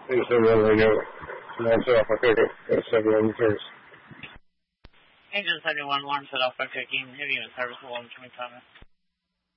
Please everyone renew. Launch off a ticket. Yes, everyone first. Agent 71 1 set off by picking heavy and service 127.